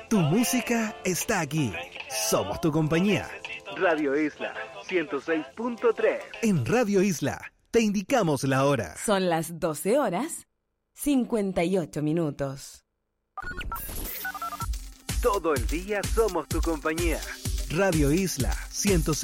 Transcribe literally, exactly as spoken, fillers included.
Tu música está aquí. Somos tu compañía. Radio Isla ciento seis punto tres. En Radio Isla te indicamos la hora. Son las doce horas, cincuenta y ocho minutos. Todo el día somos tu compañía. Radio Isla ciento seis.